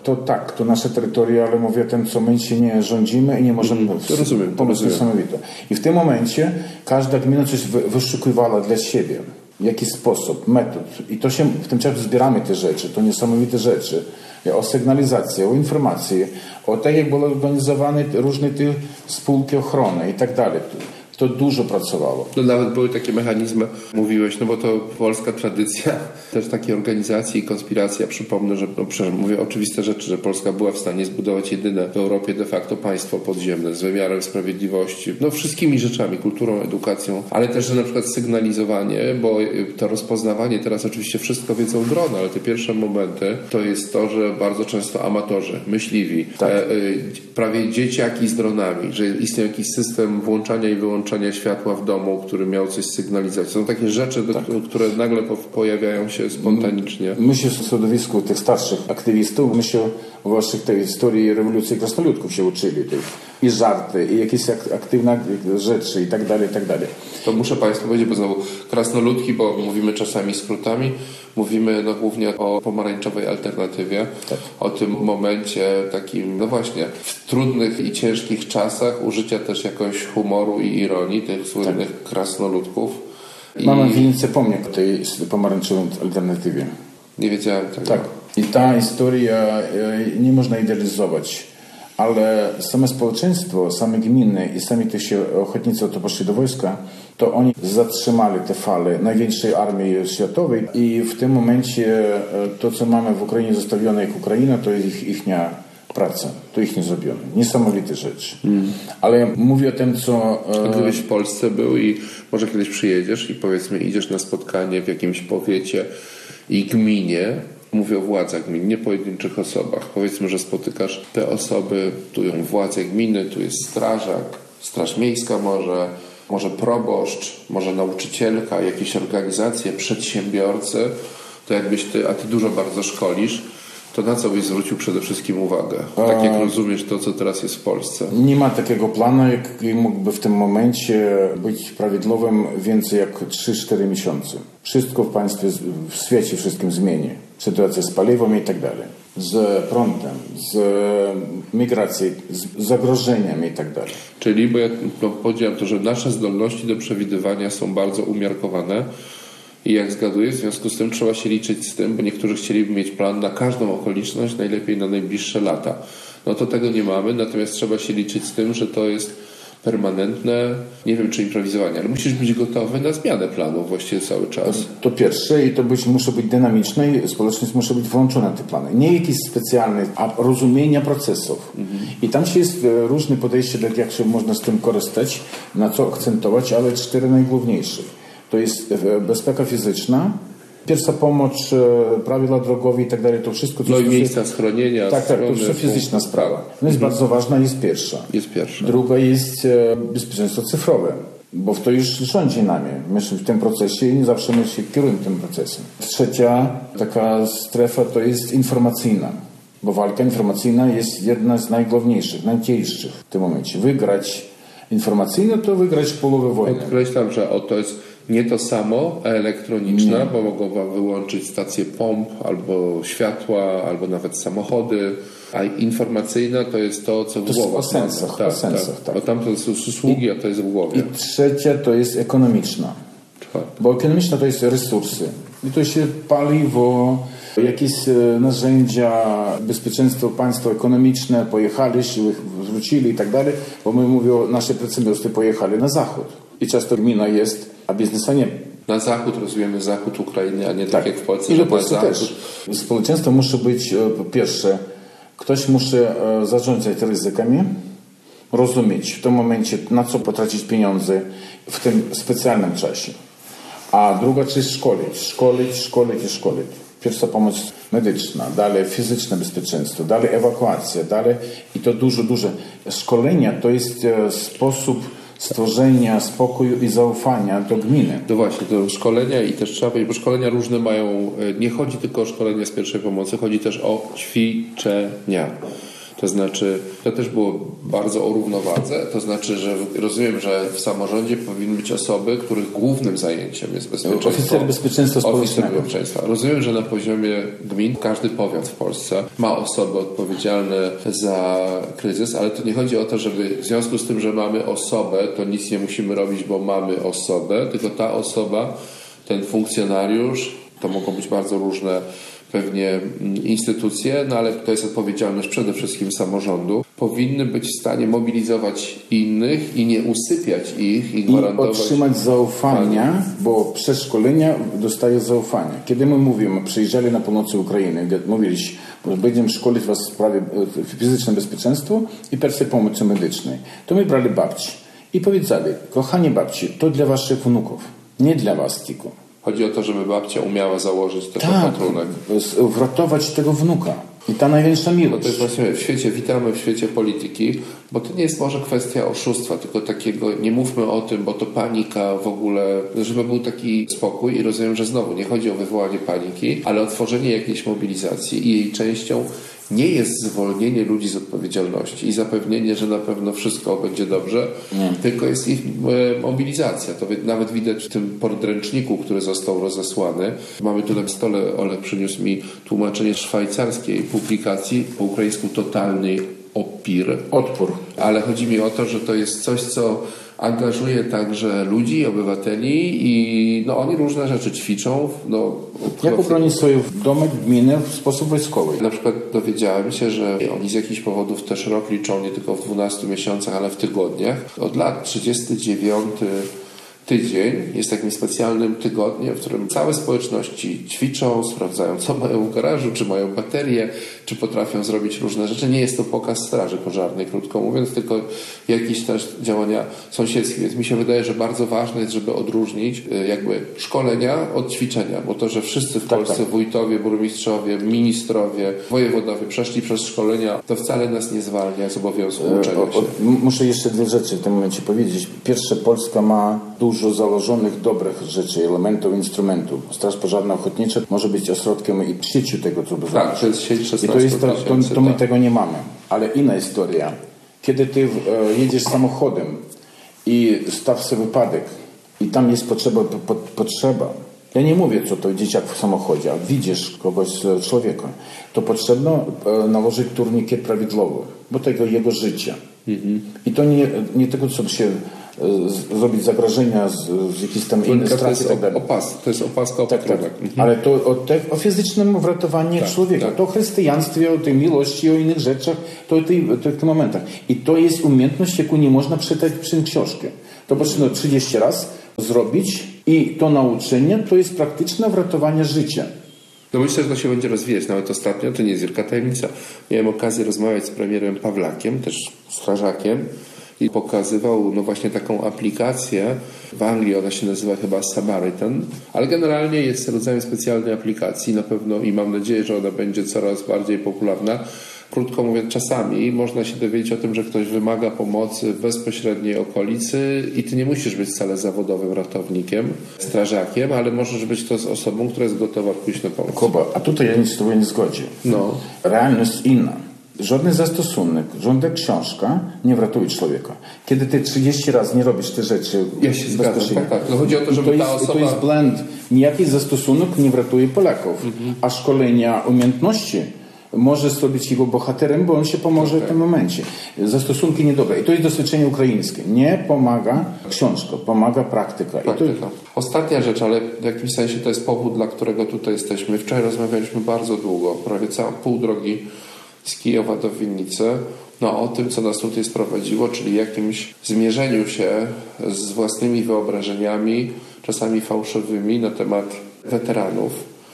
to nasze terytoria, ale mówię tym, co my się nie rządzimy i nie możemy pomóc niesamowite. I w tym momencie każda gmina coś wyszukiwała dla siebie. W jaki sposób, metod. I to się w tym czasie zbieramy te rzeczy, to niesamowite rzeczy. O sygnalizację, o informacje, o tak jak były organizowane różne te spółki ochrony i tak dalej. To dużo pracowało. No nawet były takie mechanizmy, mówiłeś, no bo to polska tradycja, też takie organizacje i konspiracja. Przypomnę, że mówię oczywiste rzeczy, że Polska była w stanie zbudować jedyne w Europie de facto państwo podziemne z wymiarem sprawiedliwości, no wszystkimi rzeczami, kulturą, edukacją, ale też, że na przykład sygnalizowanie, bo to rozpoznawanie, teraz oczywiście wszystko wiedzą drony, ale te pierwsze momenty to jest to, że bardzo często amatorzy, myśliwi, prawie dzieciaki z dronami, że istnieje jakiś system włączania i wyłączania światła w domu, który miał coś sygnalizować. Są takie rzeczy, które nagle pojawiają się spontanicznie. My się w środowisku tych starszych aktywistów, my się właśnie tej historii rewolucji krasnoludków się uczyli. I żarty, i jakieś aktywne rzeczy i tak dalej, i tak dalej. To muszę Państwu powiedzieć, bo znowu krasnoludki, bo mówimy czasami skrótami, mówimy no głównie o pomarańczowej alternatywie, o tym momencie takim, no właśnie, w trudnych i ciężkich czasach użycia też jakoś humoru i ironii tych słynnych krasnoludków. Mamy w Winicy pomnik tej pomarańczowej alternatywie. Nie wiedziałem tego. Tak. I ta historia nie można idealizować. Ale same społeczeństwo, same gminy i sami te ochotnicy, to poszli do wojska, to oni zatrzymali te fale największej armii światowej i w tym momencie to, co mamy w Ukrainie zostawione jak Ukraina, to jest ichnia praca, to ich nie zrobione. Niesamowite rzeczy. Ale mówię o tym, co... Gdybyś w Polsce był i może kiedyś przyjedziesz i powiedzmy idziesz na spotkanie w jakimś powiecie i gminie, mówię o władzach gmin, nie pojedynczych osobach. Powiedzmy, że spotykasz te osoby, tu ją władze gminy, tu jest strażak, straż miejska może proboszcz, może nauczycielka, jakieś organizacje, przedsiębiorcy, to jakbyś ty, a ty dużo bardzo szkolisz, To na co byś zwrócił przede wszystkim uwagę? Tak jak rozumiesz to, co teraz jest w Polsce. Nie ma takiego planu, jaki mógłby w tym momencie być prawidłowym więcej jak 3-4 miesiące. Wszystko w państwie, w świecie wszystkim zmieni. Sytuacja z paliwem i tak dalej. Z prądem, z migracją, z zagrożeniami i tak dalej. Czyli, bo ja powiedziałem to, że nasze zdolności do przewidywania są bardzo umiarkowane i jak zgaduję, w związku z tym trzeba się liczyć z tym, bo niektórzy chcieliby mieć plan na każdą okoliczność, najlepiej na najbliższe lata. No to tego nie mamy, natomiast trzeba się liczyć z tym, że to jest permanentne, nie wiem czy improwizowanie, ale musisz być gotowy na zmianę planu właściwie cały czas. To pierwsze i to musi być dynamiczne i społeczność musi być włączona w te plany. Nie jakieś specjalne, a rozumienia procesów. I tam się jest różne podejście, jak się można z tym korzystać, na co akcentować, ale 4 najgłówniejsze. To jest bezpieka fizyczna, pierwsza pomoc, prawila drogowe i tak dalej, to wszystko. No i miejsca schronienia. Tak, to jest fizyczna sprawa. No jest bardzo ważna, jest pierwsza. Druga jest bezpieczeństwo cyfrowe, bo to już rządzi nami. My w tym procesie i nie zawsze my się kierujemy tym procesem. Trzecia taka strefa to jest informacyjna, bo walka informacyjna jest jedna z najgłówniejszych, najcięższych w tym momencie. Wygrać informacyjne to wygrać połowę wojny. Podkreślam, że to jest nie to samo, a elektroniczna, bo mogą wam wyłączyć stacje pomp, albo światła, albo nawet samochody, a informacyjna to jest to, co w głowie. O sensach, tak. Bo tam to jest usługi, a to jest w głowie. I trzecia to jest ekonomiczna. Bo ekonomiczna to jest resursy. I to się paliwo, jakieś narzędzia, bezpieczeństwo państwa ekonomiczne, pojechali, wrócili i tak dalej, bo my mówimy, nasze przedsiębiorstwa pojechali na zachód. I często gmina jest, a biznesu nie. Na zachód rozumiemy zachód Ukrainy, a nie tak jak w Polsce, I że w Polsce na zachód. też. Społeczeństwo musi być, po pierwsze, ktoś musi zarządzać ryzykami, rozumieć w tym momencie, na co potracić pieniądze w tym specjalnym czasie. A druga część szkolić. Pierwsza pomoc medyczna, dalej fizyczne bezpieczeństwo, dalej ewakuacja, dalej i to dużo. Szkolenia to jest sposób stworzenia spokoju i zaufania do gminy. No właśnie, to szkolenia i też trzeba powiedzieć, bo szkolenia różne mają, nie chodzi tylko o szkolenia z pierwszej pomocy, chodzi też o ćwiczenia. To znaczy, to też było bardzo o równowadze, to znaczy, że rozumiem, że w samorządzie powinny być osoby, których głównym zajęciem jest bezpieczeństwo. Oficer bezpieczeństwa społecznego. Rozumiem, że na poziomie gmin każdy powiat w Polsce ma osoby odpowiedzialne za kryzys, ale to nie chodzi o to, żeby w związku z tym, że mamy osobę, to nic nie musimy robić, bo mamy osobę, tylko ta osoba, ten funkcjonariusz, to mogą być bardzo różne pewnie instytucje, no ale to jest odpowiedzialność przede wszystkim samorządu, powinny być w stanie mobilizować innych i nie usypiać ich i gwarantować... I otrzymać zaufania, bo przez szkolenia dostaje zaufanie. Kiedy my mówimy, przyjeżdżali na północy Ukrainy, mówiliśmy, będziemy szkolić was w sprawie fizycznego bezpieczeństwa i pierwszej pomocy medycznej, to my brali babci i powiedzieli, kochani babci, to dla waszych wnuków, nie dla was tylko. Chodzi o to, żeby babcia umiała założyć ten opatrunek. Uratować tego wnuka. I ta największa miłość. No to jest właśnie witamy w świecie polityki, bo to nie jest może kwestia oszustwa, tylko takiego, nie mówmy o tym, bo to panika w ogóle, żeby był taki spokój i rozumiem, że znowu nie chodzi o wywołanie paniki, ale o tworzenie jakiejś mobilizacji i jej częścią nie jest zwolnienie ludzi z odpowiedzialności i zapewnienie, że na pewno wszystko będzie dobrze, tylko jest ich mobilizacja. To nawet widać w tym podręczniku, który został rozesłany. Mamy tu na stole, Olek przyniósł mi tłumaczenie szwajcarskiej publikacji, po ukraińsku totalny odpór. Ale chodzi mi o to, że to jest coś, co angażuje także ludzi, obywateli i oni różne rzeczy ćwiczą. Jak obronić swoje domy, gminy w sposób wojskowy? Na przykład dowiedziałem się, że oni z jakichś powodów też rok liczą nie tylko w 12 miesiącach, ale w tygodniach. Od lat 39 tydzień jest takim specjalnym tygodniem, w którym całe społeczności ćwiczą, sprawdzają, co mają w garażu, czy mają baterie, czy potrafią zrobić różne rzeczy. Nie jest to pokaz straży pożarnej, krótko mówiąc, tylko jakieś też działania sąsiedzkie. Więc mi się wydaje, że bardzo ważne jest, żeby odróżnić jakby szkolenia od ćwiczenia, bo to, że wszyscy w Polsce, wójtowie, burmistrzowie, ministrowie, wojewodowie przeszli przez szkolenia, to wcale nas nie zwalnia z obowiązku uczenia się. Muszę jeszcze dwie rzeczy w tym momencie powiedzieć. Pierwsze, Polska ma dużo założonych dobrych rzeczy, elementów, instrumentów. Straż Pożarna Ochotnicza może być ośrodkiem i siecią tego, co by Tak, to jest sieć 16 I to jest to my tak. tego nie mamy. Ale inna historia. Kiedy ty jedziesz samochodem i staw się wypadek i tam jest potrzeba. Ja nie mówię, co to dzieciak w samochodzie, a widzisz kogoś, człowieka, to potrzebno nałożyć turnikiet prawidłowo, bo to jego życie. I to nie tylko, żeby się zrobić zagrożenia z jakichś tam innych strat i tak dalej. To jest opaska opatrunek. Ale to o fizycznym uratowaniu człowieka. To o chrześcijaństwie, o tej miłości, o innych rzeczach, to o tych momentach. I to jest umiejętność, jaką nie można przeczytać przez książkę. To potrzebno 30 razy zrobić i to nauczenie to jest praktyczne uratowanie życia. No myślę, że to się będzie rozwijać. Nawet ostatnio, to nie jest wielka tajemnica, miałem okazję rozmawiać z premierem Pawlakiem, też strażakiem, i pokazywał właśnie taką aplikację. W Anglii ona się nazywa chyba Samaritan, ale generalnie jest rodzajem specjalnej aplikacji na pewno i mam nadzieję, że ona będzie coraz bardziej popularna. Krótko mówiąc, czasami można się dowiedzieć o tym, że ktoś wymaga pomocy w bezpośredniej okolicy i ty nie musisz być wcale zawodowym ratownikiem, strażakiem, ale możesz być to z osobą, która jest gotowa pójść na pomoc. Kuba, a tutaj ja nic z tobą nie zgodzę. No. Realność inna. Żadny zastosunek, żadna książka nie wratuje człowieka. Kiedy ty 30 razy nie robisz te rzeczy Ja się zgadzam, tak. No chodzi o to, żeby ta osoba... To jest blend. Nijaki zastosunek nie wratuje Polaków. A szkolenia umiejętności może zrobić jego bohaterem, bo on się pomoże w tym momencie. Zastosunki niedobre. I to jest doświadczenie ukraińskie. Nie pomaga książka, pomaga praktyka. Ostatnia rzecz, ale w jakimś sensie to jest powód, dla którego tutaj jesteśmy. Wczoraj rozmawialiśmy bardzo długo, prawie pół drogi z Kijowa do Winnicy, o tym, co nas tutaj sprowadziło, czyli jakimś zmierzeniu się z własnymi wyobrażeniami, czasami fałszywymi, na temat weteranów.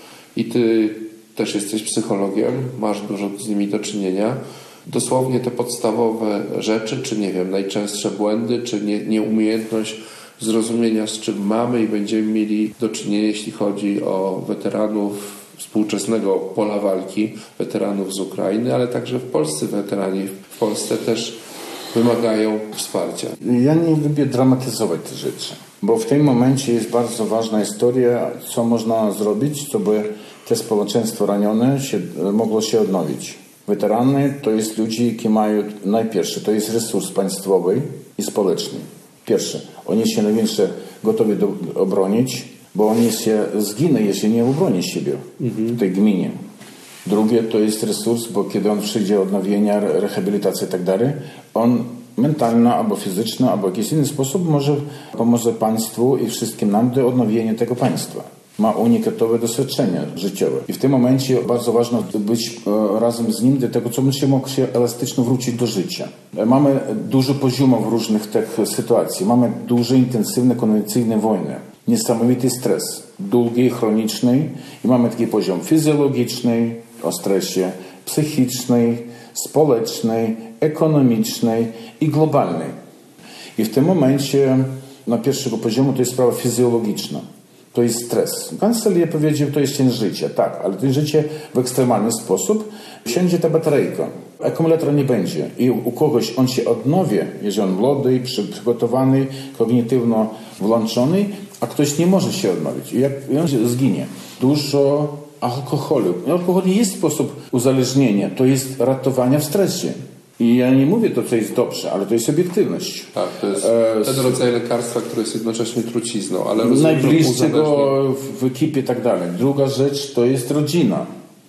I ty też jesteś psychologiem, masz dużo z nimi do czynienia. Dosłownie te podstawowe rzeczy, czy nie wiem, najczęstsze błędy, czy nieumiejętność zrozumienia, z czym mamy i będziemy mieli do czynienia, jeśli chodzi o weteranów współczesnego pola walki, weteranów z Ukrainy, ale także w Polsce weterani w Polsce też wymagają wsparcia. Ja nie lubię dramatyzować te rzeczy, bo w tym momencie jest bardzo ważna historia, co można zrobić, żeby te społeczeństwo ranione mogło się odnowić. Weterany to jest ludzie, którzy mają najpierw, to jest resurs państwowy i społeczny. Pierwsze, oni się najwięcej gotowi obronić, bo oni się zginą, jeśli nie obroni siebie w tej gminie. Drugie to jest resurs, bo kiedy on przyjdzie odnowienia, rehabilitacja i tak dalej, on mentalna albo fizyczna, albo w jakiś inny sposób pomoże państwu i wszystkim nam do odnowienia tego państwa. Ma unikatowe doświadczenie życiowe. I w tym momencie bardzo ważne być razem z nim do tego, co się mógł się elastycznie wrócić do życia. Mamy dużo poziomów różnych tych sytuacji. Mamy duże, intensywne, konwencyjne wojny. Niesamowity stres, długi, chroniczny i mamy taki poziom fizjologiczny, o stresie, psychiczny, społeczny, ekonomiczny i globalny. I w tym momencie na pierwszego poziomu to jest sprawa fizjologiczna. To jest stres. Kancler powiedział, to jest cień życia. Tak, ale to życie w ekstremalny sposób. Wsiądzie ta bateryjka. Akumulatora nie będzie. I u kogoś on się odnowi, jeżeli on młody, przygotowany, kognitywno włączony, a ktoś nie może się odnowić. I on się zginie. Dużo alkoholu. Alkohol nie jest sposób uzależnienia. To jest ratowania w stresie. I ja nie mówię to, co jest dobrze, ale to jest obiektywność. Tak, to jest ten rodzaj lekarstwa, który jest jednocześnie trucizną, ale najbliższego w ekipie i tak dalej. Druga rzecz to jest rodzina.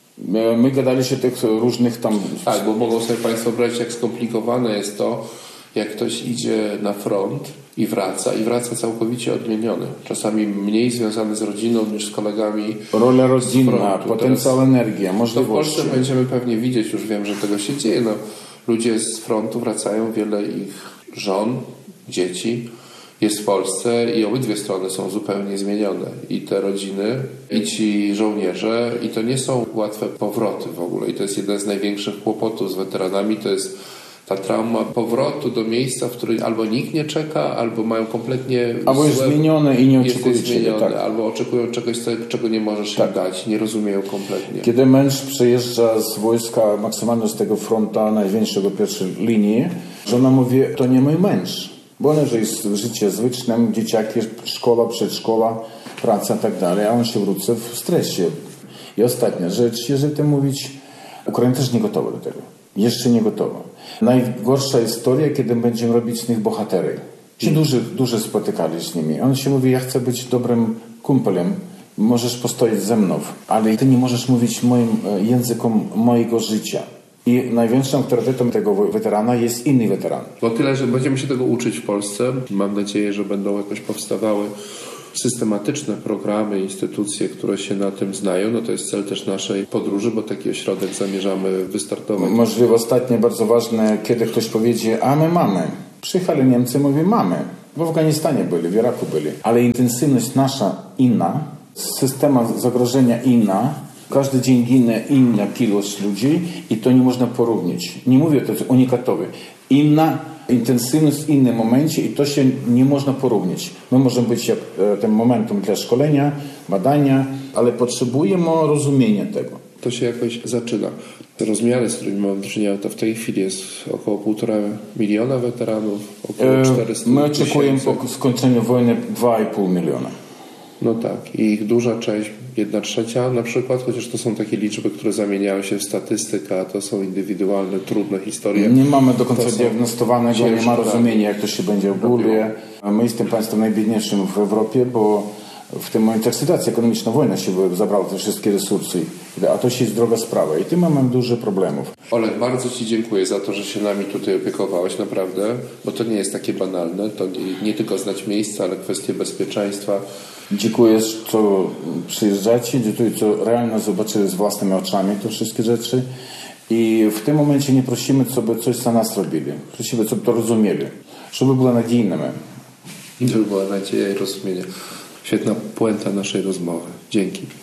My gadaliśmy o tych różnych tam... Tak, bo mogą sobie Państwo wyobrazić, jak skomplikowane jest to, jak ktoś idzie na front i wraca całkowicie odmieniony. Czasami mniej związany z rodziną niż z kolegami. Rola rodzinna, potencjał, energia, możliwości. To w Polsce będziemy pewnie widzieć, już wiem, że tego się dzieje. Ludzie z frontu wracają, wiele ich żon, dzieci jest w Polsce i obydwie strony są zupełnie zmienione. I te rodziny, i ci żołnierze, i to nie są łatwe powroty w ogóle. I to jest jeden z największych kłopotów z weteranami, to jest ta trauma powrotu do miejsca, w którym albo nikt nie czeka, albo mają kompletnie... Albo jest zmienione i nie oczekują ciebie. Tak. Albo oczekują czegoś, czego nie możesz im dać, nie rozumieją kompletnie. Kiedy męż przyjeżdża z wojska maksymalnie z tego fronta największego pierwszej linii, żona mówi, to nie mój męż, Bo one że jest życie zwycznym, dzieciaki, szkoła, przedszkola, praca i tak dalej, a on się wróci w stresie. I ostatnia rzecz, jeżeli to mówić, Ukraina też nie gotowa do tego. Jeszcze nie gotowa. Najgorsza historia, kiedy będziemy robić z nich bohatery. Się dużo spotykali z nimi. On się mówi, ja chcę być dobrym kumpelem, możesz postoić ze mną, ale ty nie możesz mówić moim językiem mojego życia. I największym autorytetem tego weterana jest inny weteran. Bo tyle, że będziemy się tego uczyć w Polsce. Mam nadzieję, że będą jakoś powstawały systematyczne programy, instytucje, które się na tym znają. No to jest cel też naszej podróży, bo taki ośrodek zamierzamy wystartować. Możliwe ostatnie, bardzo ważne, kiedy ktoś powiedzie, a my mamy. Przyjechali Niemcy, mówi mamy. W Afganistanie byli, w Iraku byli. Ale intensywność nasza inna, systema zagrożenia inna, każdy dzień ginie inna ilość ludzi i to nie można porównać. Nie mówię, to jest unikatowy. Inna intensywność w innym momencie i to się nie można porównać. My możemy być jak tym momentem dla szkolenia, badania, ale potrzebujemy rozumienia tego. To się jakoś zaczyna. Te rozmiary, z którymi mam do czynienia, to w tej chwili jest około 1,5 miliona weteranów, około 400 My oczekujemy po skończeniu wojny 2,5 miliona. No tak. I ich duża część, 1/3 na przykład, chociaż to są takie liczby, które zamieniają się w statystykę, a to są indywidualne, trudne historie. Nie mamy do końca diagnostowanego, nie ma rozumienia, jak to się będzie ogólnie. My jesteśmy państwem najbiedniejszym w Europie, bo w tym momencie sytuacja ekonomiczna, wojna się zabrała te wszystkie resursy, a to się jest droga sprawa i tym mamy dużo problemów. Olek, bardzo Ci dziękuję za to, że się nami tutaj opiekowałeś, naprawdę, bo to nie jest takie banalne, to nie tylko znać miejsca, ale kwestie bezpieczeństwa. Dziękuję, co przyjeżdżacie, dziękuję, co realnie zobaczyli z własnymi oczami te wszystkie rzeczy i w tym momencie nie prosimy, żeby coś za nas robili, prosimy, żeby to rozumieli, żeby było nadejnym. To by była nadzieja i rozumienie. Świetna puenta naszej rozmowy. Dzięki.